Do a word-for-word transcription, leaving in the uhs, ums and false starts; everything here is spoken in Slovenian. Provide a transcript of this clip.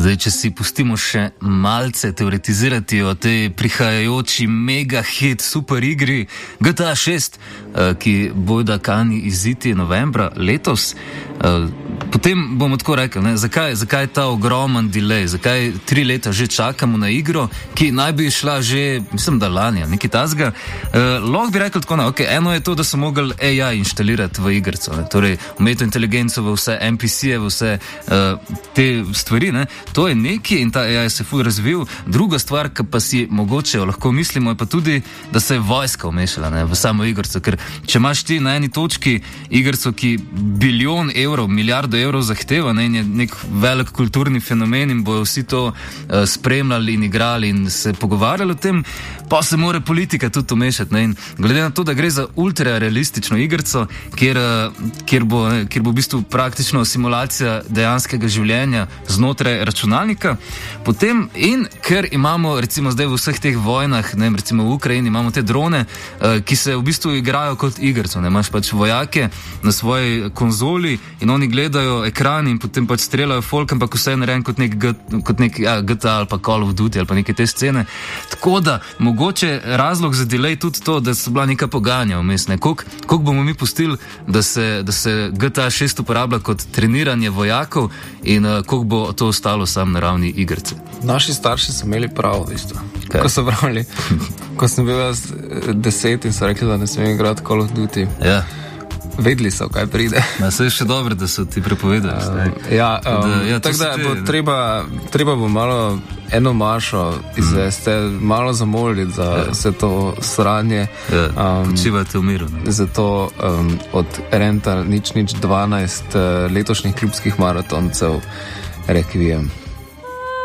Zdaj, če si pustimo še malce teoretizirati o tej prihajajoči mega hit super igri G T A šest, ki bojda kani iziti novembra letos, potem bomo tako rekli, ne, zakaj, zakaj ta ogromen delay, zakaj tri leta že čakamo na igro, ki naj bi šla že, mislim, da lani, nekaj tazga. Uh, lahko bi rekel tako, ne, okay, eno je to, da so mogli A I inštalirati v igrco, ne, torej umetno inteligenco v vse N P C-je, v vse uh, te stvari, ne, to je nekaj in ta A I se ful razvil. Druga stvar, ki pa si mogoče lahko mislimo, je pa tudi, da se je vojska vmešala, ne, v samo igrco, ker če imaš ti na eni točki igrco, ki bilijon evrov, milijardo evrov zahteva, ne, in je nek velik kulturni fenomen in bojo vsi to uh, spremljali in igrali in se pogovarjali o tem, pa se mora politika tudi umešati. Ne, in glede na to, da gre za ultrarealistično igrco, kjer, kjer, bo, ne, kjer bo v bistvu praktično simulacija dejanskega življenja znotraj računalnika, potem in ker imamo recimo zdaj v vseh teh vojnah, ne, recimo v Ukrajini imamo te drone, uh, ki se v bistvu igrajo kot igrco, ne, imaš pač vojake na svoji konzoli in oni gledajo ekran in potem pač streljajo folk, ampak vse je narejen kot nek, kot nek ja, G T A ali pa Call of Duty ali pa neke te scene. Tako da, mogoče razlog za delay tudi to, da so bila neka pogajanja vmes, ne. Koliko, koliko bomo mi pustili, da se, da se G T A šest uporablja kot treniranje vojakov in uh, koliko bo to ostalo sam na ravni igrce. Naši starši so imeli prav, isto. Ko so pravili, ko sem bil jaz deset in so rekli, da ne smem igrati Call of Duty. Ja. Vedeli so, kaj pride. Ma, se je še dobro, da so ti prepovedali. Uh, ja, um, da, ja, tako da bo te, treba, treba bo malo eno mašo izvesti, mm. malo zamoliti za ja. vse to sranje. Ja, um, počivate v miru. Ne? Zato um, od Renta nič nič dvanajst uh, letošnjih klubskih maratoncev rekvijem.